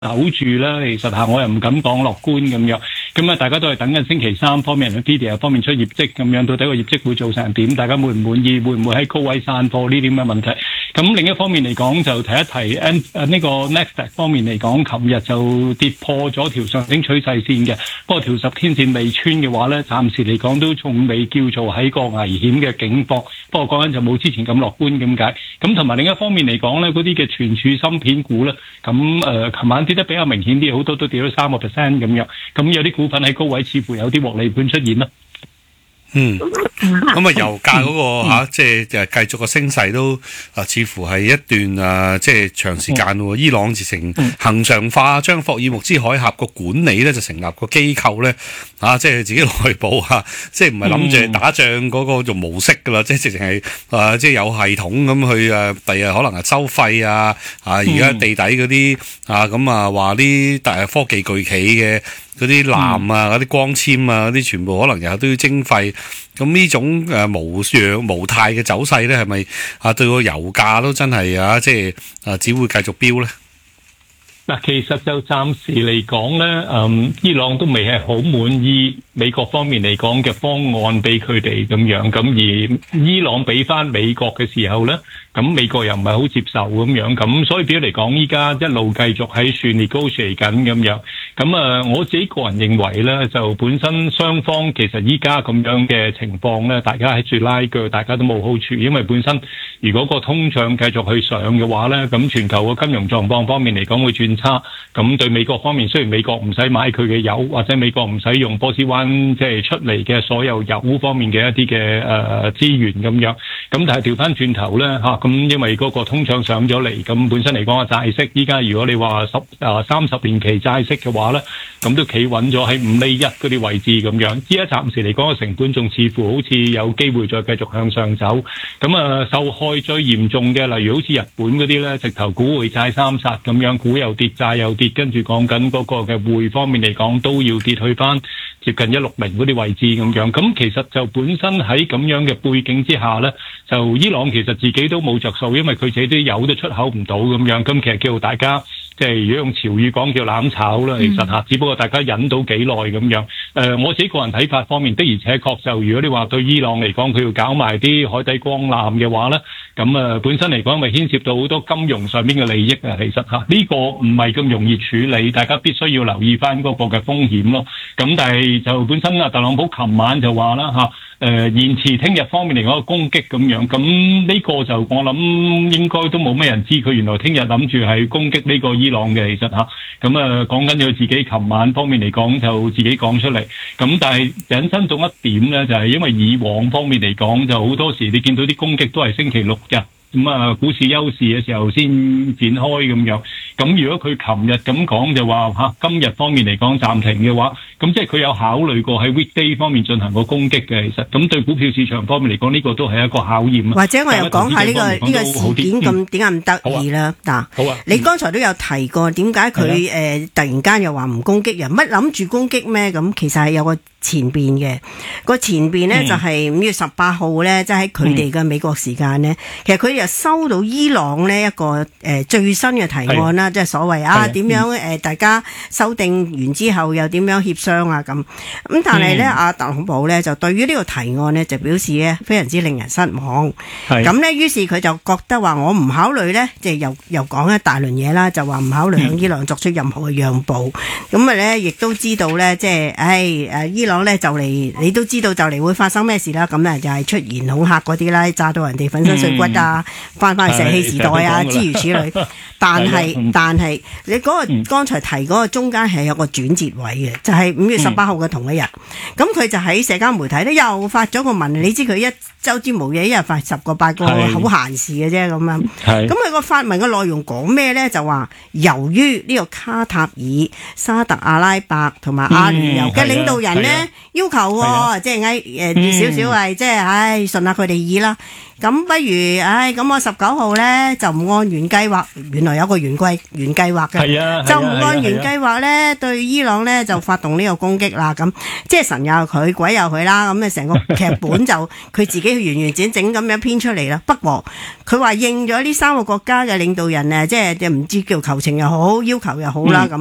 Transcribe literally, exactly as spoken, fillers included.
守住啦，其實嚇我又唔敢講樂觀咁樣，咁啊大家都係等緊星期三方面嘅 media 方面出業績咁樣，到底個業績會做成點？大家滿唔滿意？會唔會喺高位散貨呢啲咁嘅問題？咁另一方面嚟講，就提一提 N 誒呢個 Nasdaq 方面嚟講，琴日就跌破咗條上升趨勢線嘅，不過條十天線未穿嘅話咧，暫時嚟講都仲未叫做喺個危險嘅境況。不過講緊就冇之前咁樂觀咁解。咁同埋另一方面嚟講咧，嗰啲嘅存儲芯片股咧，咁誒琴晚跌得比較明顯啲，好多都跌咗三個 percent 咁樣。咁有啲股份喺高位，似乎有啲獲利盤出現啦。 嗯，咁啊，油價嗰個吓，即係誒繼續個升勢都啊，似乎係一段啊，即係長時間喎。伊朗自成恆常化，將霍爾木茲海峽個管理咧就成立個機構咧，啊，即係自己內部嚇，即係唔係諗住打仗嗰個做模式噶啦，即係直情係啊，即係有系統咁去誒，第日可能係收費啊，啊，而家地底嗰啲啊，咁啊話啲大科技巨企嘅。嗰啲藍啊，嗰啲光纖啊，嗰啲全部可能日日都要徵費。咁呢種誒無樣無態嘅走勢咧，係咪啊對個油價都真係啊，即係啊只會繼續飆咧？ 嗱，其實就暫時嚟講咧，嗯，伊朗都未係好滿意美國方面嚟講嘅方案俾佢哋咁樣，咁而伊朗俾翻美國嘅時候咧，咁美國又唔係好接受咁樣，咁所以變咗嚟講，依家一路繼續喺算 negotiate 緊咁樣。咁啊，我自己個人認為咧，就本身雙方其實依家咁樣嘅情況咧，大家喺住拉鋸，大家都冇好處，因為本身如果個通脹繼續去上嘅話咧，咁全球個金融狀況方面嚟講會轉差，咁對美國方面，雖然美國唔使買佢嘅油，或者美國唔使用波斯灣即係出嚟嘅所有油方面嘅一啲嘅誒資源咁樣，咁但係調翻轉頭咧嚇，咁因為嗰個通脹上咗嚟，咁本身嚟講嘅債息，依家如果你話十啊三十年期債息嘅話咧，咁都企穩咗喺五厘一嗰啲位置咁樣。依家暫時嚟講嘅成本仲似乎好似有機會再繼續向上走，咁啊受害最嚴重嘅，例如好似日本嗰啲咧，直頭股匯債三殺咁樣，股又跌，債又跌，跟住講緊嗰個嘅匯方面嚟講都要跌去翻接近一六零嗰啲位置咁樣。咁其實就本身喺咁樣嘅背景之下咧，就伊朗其實自己都冇着數，因為佢自己都油都出口唔到咁樣。咁其實叫大家即係如果用潮語講叫攬炒啦，其實嚇，只不過大家忍到幾耐咁樣。誒，我自己個人睇法方面的而且確就，如果你話對伊朗嚟講，佢要搞埋啲海底光纜嘅話咧，咁啊本身嚟講咪牽涉到好多金融上面嘅利益啊，其實嚇呢個唔係咁容易處理，大家必須要留意翻嗰個嘅風險咯。咁但係就本身啊，特朗普琴晚就話啦嚇，誒延遲聽日方面嚟講個攻擊咁樣，咁呢個就我諗應該都冇咩人知佢原來聽日諗住係攻擊呢個伊朗嘅，其實嚇。咁啊講緊佢自己琴晚方面嚟講就自己講出嚟，咁但係引申到一點咧，就係因為以往方面嚟講就好多時你見到啲攻擊都係星期六日。咁啊，股市休市嘅時候先展開咁樣。咁如果佢琴日咁講就話嚇，今日方面嚟講暫停嘅話，咁即係佢有考慮過喺 weekday 方面進行過攻擊嘅。其實咁對股票市場方面嚟講，呢個都係一個考驗。 或者我又講下呢個呢個事件咁點解咁得意啦？嗱， 好啊， 你剛才都有提過點解佢誒突然間又話唔攻擊人，乜諗住攻擊咩？咁其實係有個前邊嘅，個前邊咧就係五月十八號咧，即係喺佢哋嘅美國時間咧，其實佢又收到伊朗呢一個誒最新嘅提案啦，即係所謂啊點樣誒大家修訂完之後又點樣協商啊咁。咁但係咧阿特朗普咧就對於呢個提案咧就表示咧非常之令人失望。咁咧於是佢就覺得話我唔考慮咧，即係又又講一大輪嘢啦，就話唔考慮向伊朗作出任何嘅讓步。咁啊咧亦都知道咧，即係誒誒伊朗咧就嚟，你都知道就嚟會發生咩事啦。咁咧就係出言恐嚇嗰啲啦，炸到人哋粉身碎骨啊，翻翻去石器時代啊，諸如此類。但係但係你嗰個剛才提嗰個中間係有個轉折位嘅，就係五月十八號嘅同一日。咁佢就喺社交媒體咧又發咗個文，你知佢一周之無嘢，一日發十個八個好閒事嘅啫咁樣。咁佢個發文嘅內容講咩咧？就話由於呢個卡塔爾、沙特阿拉伯同埋阿聯酋嘅領導人咧要求喎，即係嗌誒少少係即係唉順下佢哋意啦。咁不如，唉，咁我十九號咧就唔按原計劃，原來有個原計原計劃嘅，就唔按原計劃咧對伊朗咧就發動呢個攻擊啦，咁即係神有佢，鬼有佢啦，咁啊成個劇本就佢自己完完整整咁樣編出嚟啦。不過佢話應咗呢三個國家嘅領導人誒，即係唔知叫求情又好，要求又好啦咁。